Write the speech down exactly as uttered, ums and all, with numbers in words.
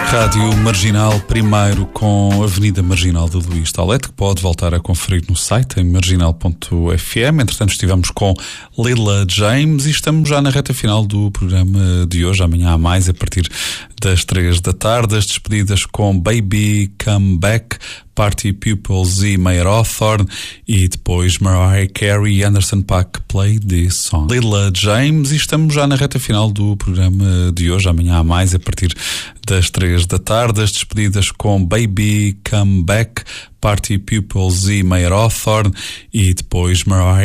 Rádio Marginal, primeiro com Avenida Marginal de Luís Taulete, que pode voltar a conferir no site em marginal ponto f m. Entretanto, estivemos com Leila James e estamos já na reta final do programa de hoje. Amanhã há mais, a partir das três da tarde. As despedidas com Baby Come Back, Party Pupils e Mayer Hawthorne, e depois Mariah Carey e Anderson .Paak Play This Song. Leila James e estamos já na reta final do programa de hoje. Amanhã há mais, a partir das três da tarde. As despedidas com Baby Come Back, Party Pupils e Mayer Hawthorne, e depois Mariah